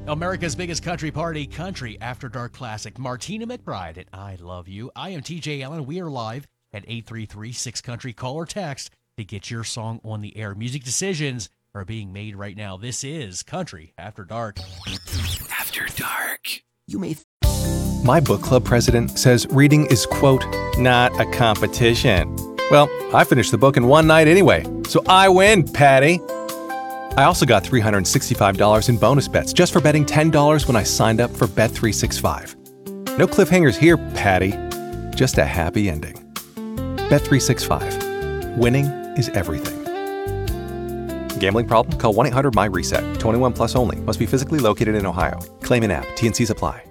America's biggest country party, Country After Dark Classic. Martina McBride and I Love You. I am TJ Allen. We are live at 833-6Country. Call or text to get your song on the air. Music decisions are being made right now. This is Country After Dark. After Dark. My book club president says reading is, quote, not a competition. Well, I finished the book in one night anyway, so I win, Patty. I also got $365 in bonus bets just for betting $10 when I signed up for Bet365. No cliffhangers here, Patty. Just a happy ending. Bet365. Winning is everything. Gambling problem? Call 1-800-MY-RESET. 21 plus only. Must be physically located in Ohio. Claim in app. T&Cs apply.